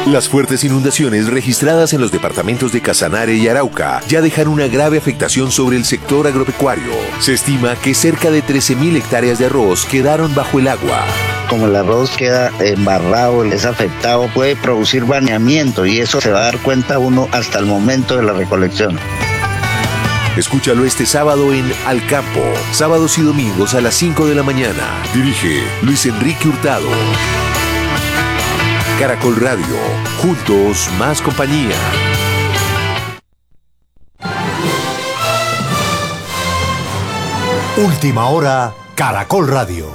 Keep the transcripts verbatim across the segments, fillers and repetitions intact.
Las fuertes inundaciones registradas en los departamentos de Casanare y Arauca ya dejan una grave afectación sobre el sector agropecuario. Se estima que cerca de trece mil hectáreas de arroz quedaron bajo el agua. Como el arroz queda embarrado, es afectado, puede producir baneamiento y eso se va a dar cuenta uno hasta el momento de la recolección. Escúchalo este sábado en Al Campo, sábados y domingos a las cinco de la mañana. Dirige Luis Enrique Hurtado. Caracol Radio, juntos más compañía. Última hora, Caracol Radio.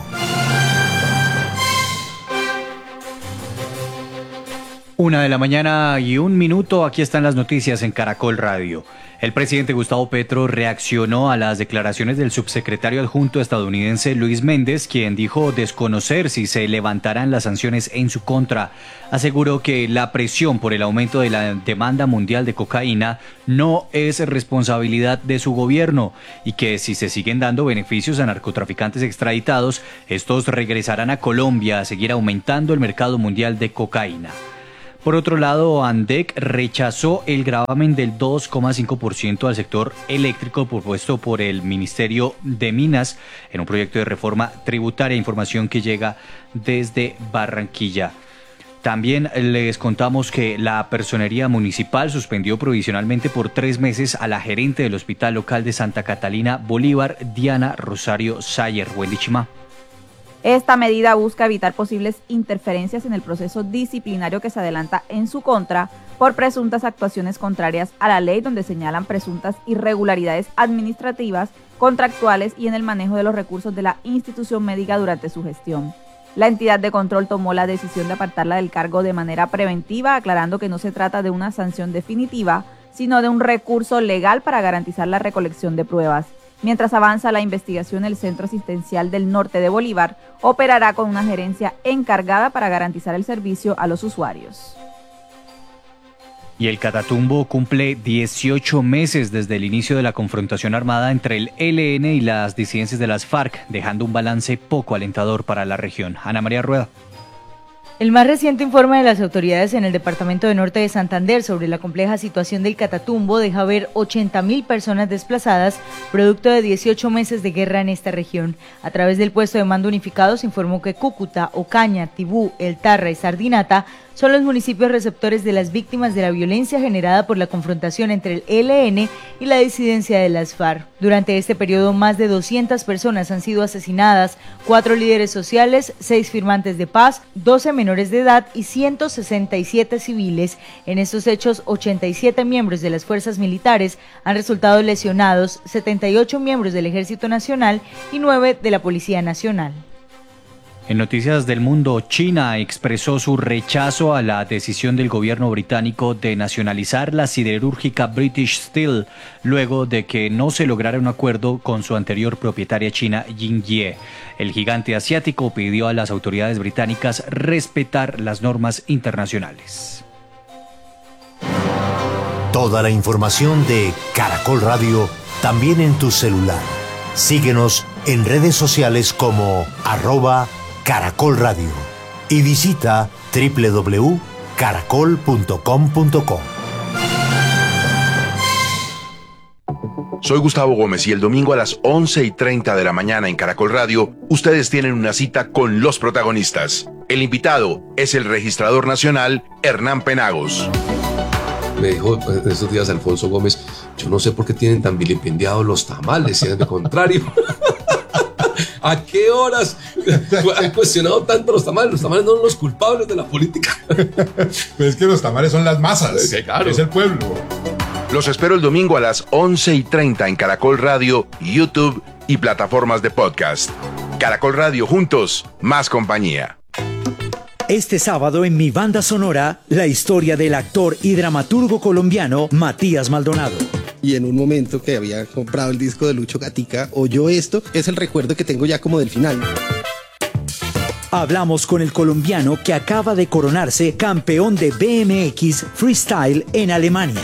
Una de la mañana y un minuto, aquí están las noticias en Caracol Radio. El presidente Gustavo Petro reaccionó a las declaraciones del subsecretario adjunto estadounidense Luis Méndez, quien dijo desconocer si se levantarán las sanciones en su contra. Aseguró que la presión por el aumento de la demanda mundial de cocaína no es responsabilidad de su gobierno y que si se siguen dando beneficios a narcotraficantes extraditados, estos regresarán a Colombia a seguir aumentando el mercado mundial de cocaína. Por otro lado, ANDEC rechazó el gravamen del dos coma cinco por ciento al sector eléctrico propuesto por el Ministerio de Minas en un proyecto de reforma tributaria, información que llega desde Barranquilla. También les contamos que la Personería Municipal suspendió provisionalmente por tres meses a la gerente del Hospital Local de Santa Catalina Bolívar, Diana Rosario Sayer. Wendy Chima. Esta medida busca evitar posibles interferencias en el proceso disciplinario que se adelanta en su contra por presuntas actuaciones contrarias a la ley, donde señalan presuntas irregularidades administrativas, contractuales y en el manejo de los recursos de la institución médica durante su gestión. La entidad de control tomó la decisión de apartarla del cargo de manera preventiva, aclarando que no se trata de una sanción definitiva, sino de un recurso legal para garantizar la recolección de pruebas. Mientras avanza la investigación, el Centro Asistencial del Norte de Bolívar operará con una gerencia encargada para garantizar el servicio a los usuarios. Y el Catatumbo cumple dieciocho meses desde el inicio de la confrontación armada entre el E L N y las disidencias de las FARC, dejando un balance poco alentador para la región. Ana María Rueda. El más reciente informe de las autoridades en el departamento de Norte de Santander sobre la compleja situación del Catatumbo deja ver ochenta mil personas desplazadas, producto de dieciocho meses de guerra en esta región. A través del puesto de mando unificado se informó que Cúcuta, Ocaña, Tibú, El Tarra y Sardinata son los municipios receptores de las víctimas de la violencia generada por la confrontación entre el E L N y la disidencia de las FARC. Durante este periodo, más de doscientas personas han sido asesinadas, cuatro líderes sociales, seis firmantes de paz, doce menores de edad y ciento sesenta y siete civiles. En estos hechos, ochenta y siete miembros de las fuerzas militares han resultado lesionados, setenta y ocho miembros del Ejército Nacional y nueve de la Policía Nacional. En Noticias del Mundo, China expresó su rechazo a la decisión del gobierno británico de nacionalizar la siderúrgica British Steel, luego de que no se lograra un acuerdo con su anterior propietaria china, Yingye. El gigante asiático pidió a las autoridades británicas respetar las normas internacionales. Toda la información de Caracol Radio también en tu celular. Síguenos en redes sociales como arroba Caracol Radio y visita doble u doble u doble u punto caracol punto com punto co. Soy Gustavo Gómez y el domingo a las once y treinta de la mañana en Caracol Radio, ustedes tienen una cita con los protagonistas. El invitado es el registrador nacional Hernán Penagos. Me dijo en estos días Alfonso Gómez, yo no sé por qué tienen tan vilipendiados los tamales, si es de contrario. ¿A qué horas han cuestionado tanto los tamales? Los tamales no son los culpables de la política. Pues es que los tamales son las masas, sí, claro. Es el pueblo. Los espero el domingo a las once y treinta en Caracol Radio, YouTube y plataformas de podcast. Caracol Radio, juntos, más compañía. Este sábado en Mi Banda Sonora, la historia del actor y dramaturgo colombiano Matías Maldonado. Y en un momento que había comprado el disco de Lucho Gatica, oyó esto, es el recuerdo que tengo ya como del final. Hablamos con el colombiano que acaba de coronarse campeón de B M X Freestyle en Alemania.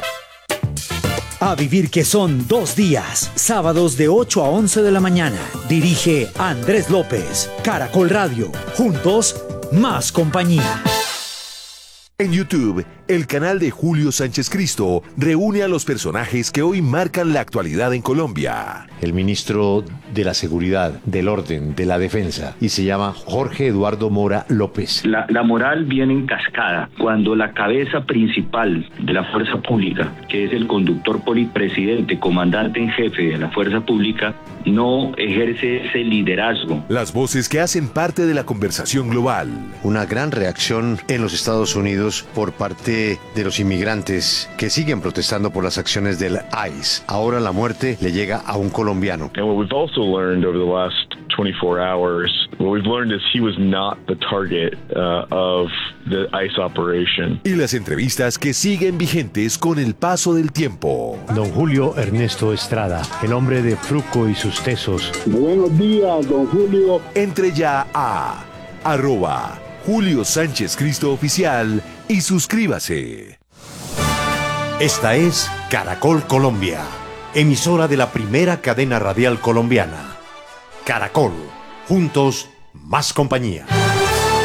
A vivir que son dos días, sábados de ocho a once de la mañana. Dirige Andrés López. Caracol Radio, juntos, más compañía. En YouTube, el canal de Julio Sánchez Cristo reúne a los personajes que hoy marcan la actualidad en Colombia. El ministro de la Seguridad, del Orden, de la Defensa, y se llama Jorge Eduardo Mora López. La, la moral viene en cascada cuando la cabeza principal de la fuerza pública, que es el conductor polipresidente, comandante en jefe de la fuerza pública, no ejerce ese liderazgo. Las voces que hacen parte de la conversación global. Una gran reacción en los Estados Unidos por parte de los inmigrantes que siguen protestando por las acciones del I C E. Ahora la muerte le llega a un colombiano. And what we've also learned over the last twenty-four hours, what we've learned is he was not the target uh, of the I C E operation. Y las entrevistas que siguen vigentes con el paso del tiempo. Don Julio Ernesto Estrada, el hombre de Fruco y sus tesos. Buenos días, don Julio. Entre ya a arroba Julio Sánchez Cristo Oficial y suscríbase. Esta es Caracol Colombia, emisora de la primera cadena radial colombiana. Caracol, juntos, más compañía.